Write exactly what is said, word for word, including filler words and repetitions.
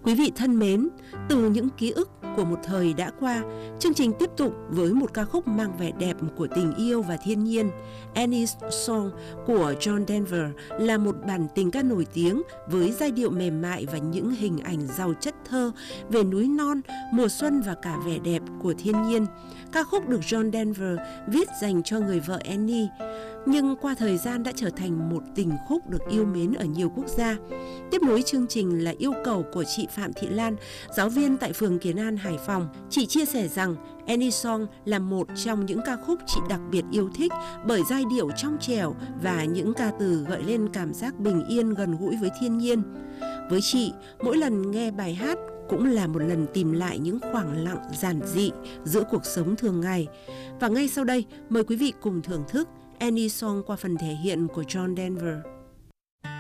Quý vị thân mến, từ những ký ức của một thời đã qua, chương trình tiếp tục với một ca khúc mang vẻ đẹp của tình yêu và thiên nhiên. Annie's Song của John Denver là một bản tình ca nổi tiếng với giai điệu mềm mại và những hình ảnh giàu chất thơ về núi non, mùa xuân và cả vẻ đẹp của thiên nhiên. Ca khúc được John Denver viết dành cho người vợ Annie, nhưng qua thời gian đã trở thành một tình khúc được yêu mến ở nhiều quốc gia. Tiếp nối chương trình là yêu cầu của chị Phạm Thị Lan, giáo viên tại phường Kiến An, Hải Phòng. Chị chia sẻ rằng Annie's Song là một trong những ca khúc chị đặc biệt yêu thích bởi giai điệu trong trẻo và những ca từ gợi lên cảm giác bình yên gần gũi với thiên nhiên. Với chị, mỗi lần nghe bài hát cũng là một lần tìm lại những khoảng lặng giản dị giữa cuộc sống thường ngày. Và ngay sau đây, mời quý vị cùng thưởng thức Annie's Song qua phần thể hiện của John Denver.